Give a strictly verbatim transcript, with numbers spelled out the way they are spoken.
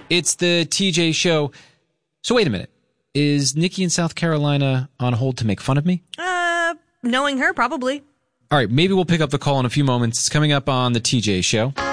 It's the T J Show. So wait a minute. Is Nikki in South Carolina on hold to make fun of me? Uh, knowing her, probably. All right, maybe we'll pick up the call in a few moments. It's coming up on the T J Show.